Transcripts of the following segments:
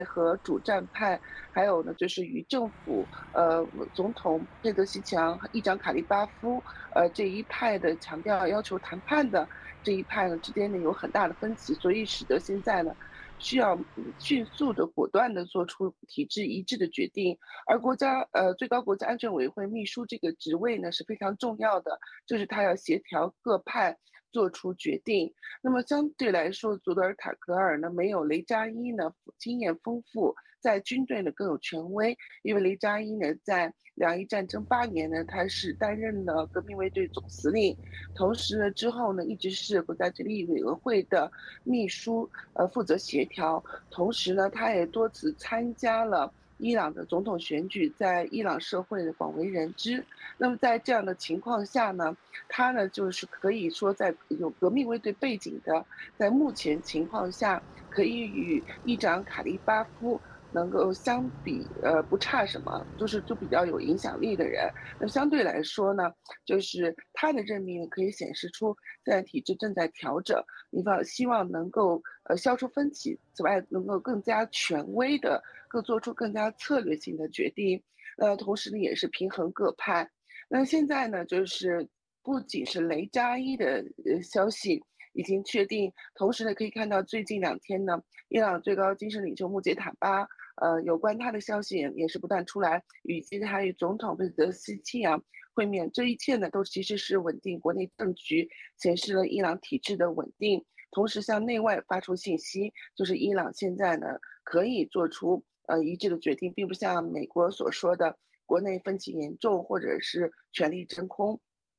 和主战派，还有呢就是与政府总统佩泽西强、议长卡利巴夫这一派的强调要求谈判的这一派呢之间呢有很大的分歧，所以使得现在呢需要迅速的、果断的做出体制一致的决定。而最高国家安全委员会秘书这个职位呢是非常重要的，就是他要协调各派做出决定。那么相对来说，祖德尔塔格尔呢没有雷扎伊呢经验丰富，在军队呢更有权威。因为雷扎伊呢在两伊战争8年呢，他是担任了革命卫队总司令，同时呢之后呢一直是国家决议委员会的秘书，负责协调。同时呢，他也多次参加了伊朗的总统选举，在伊朗社会的广为人知。那么在这样的情况下呢，他呢就是可以说在有革命卫队背景的，在目前情况下，可以与议长卡利巴夫能够相比，不差什么，就比较有影响力的人。那相对来说呢，就是他的任命可以显示出现在体制正在调整，希望能够消除分歧，此外能够更加权威的，更做出更加策略性的决定。同时呢，也是平衡各派。那现在呢，就是不仅是雷扎伊的消息已经确定，同时呢，可以看到最近2天呢，伊朗最高精神领袖穆杰塔巴，有关他的消息也是不断出来，以及他与总统贝泽西奇扬会面，这一切呢，都其实是稳定国内政局，显示了伊朗体制的稳定，同时向内外发出信息，就是伊朗现在呢可以做出一致的决定，并不像美国所说的国内分歧严重或者是权力真空。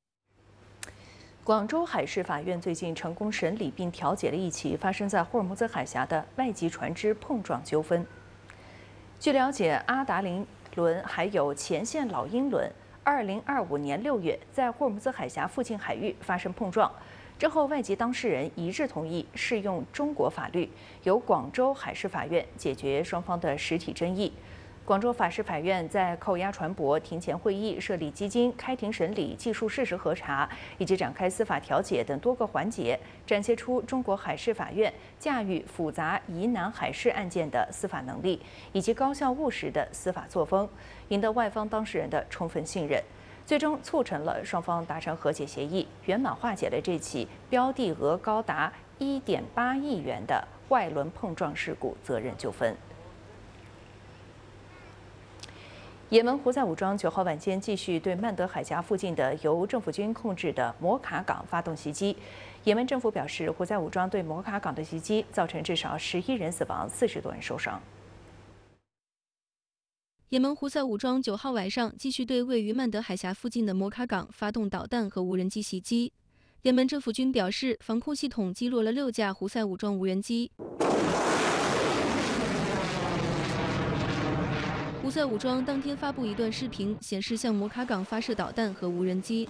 广州海事法院最近成功审理并调解了一起发生在霍尔木兹海峡的外籍船只碰撞纠纷。据了解，阿达林轮还有前线老鹰轮，2025年6月在霍尔木兹海峡附近海域发生碰撞，之后外籍当事人一致同意适用中国法律，由广州海事法院解决双方的实体争议。广州法事法院在扣押船舶、庭前会议、设立基金、开庭审理、技术事实核查以及展开司法调解等多个环节，展现出中国海事法院驾驭复杂疑难海事案件的司法能力以及高效务实的司法作风，赢得外方当事人的充分信任，最终促成了双方达成和解协议，圆满化解了这起标的额高达1.8亿元的外轮碰撞事故责任纠纷。也门胡塞武装9号晚间继续对曼德海峡附近的由政府军控制的摩卡港发动袭击。也门政府表示，胡塞武装对摩卡港的袭击造成至少11人死亡，40多人受伤。 也门胡塞武装9号晚上继续对位于曼德海峡附近的摩卡港发动导弹和无人机袭击。也门政府军表示，防空系统击落了6架胡塞武装无人机。胡塞武装当天发布一段视频，显示向摩卡港发射导弹和无人机。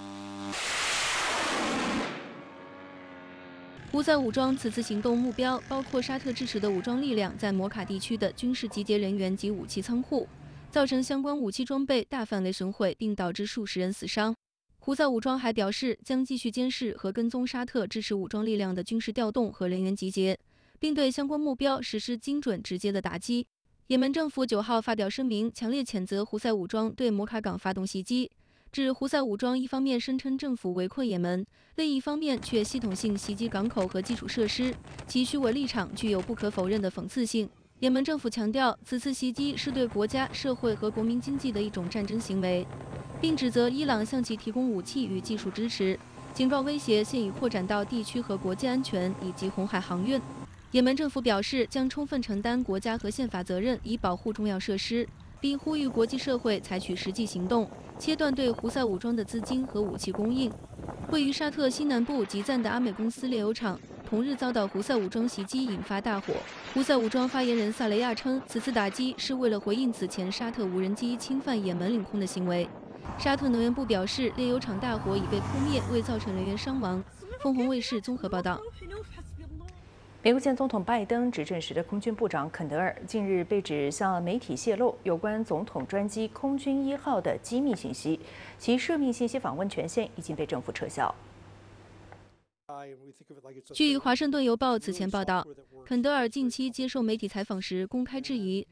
胡塞武装此次行动目标包括沙特支持的武装力量在摩卡地区的军事集结人员及武器仓库，造成相关武器装备大范围损毁，并导致数十人死伤。胡塞武装还表示，将继续监视和跟踪沙特支持武装力量的军事调动和人员集结，并对相关目标实施精准直接的打击。也门政府9号发表声明，强烈谴责胡塞武装对摩卡港发动袭击，指胡塞武装一方面声称政府围困也门，另一方面却系统性袭击港口和基础设施，其虚伪立场具有不可否认的讽刺性。也门政府强调，此次袭击是对国家、社会和国民经济的一种战争行为，并指责伊朗向其提供武器与技术支持，警告威胁现已扩展到地区和国际安全以及红海航运。也门政府表示，将充分承担国家和宪法责任，以保护重要设施，并呼吁国际社会采取实际行动，切断对胡塞武装的资金和武器供应。位于沙特西南部吉赞的阿美公司炼油厂同日遭到胡塞武装袭击，引发大火。胡塞武装发言人萨雷亚称，此次打击是为了回应此前沙特无人机侵犯也门领空的行为。沙特能源部表示，炼油厂大火已被扑灭，未造成人员伤亡。凤凰卫视综合报道。 美国前总统拜登执政时的空军部长肯德尔近日被指向媒体泄露有关总统专机空军1号的机密信息，其涉密信息访问权限已经被政府撤销。 据《华盛顿邮报》此前报道，肯德尔近期接受媒体采访时公开质疑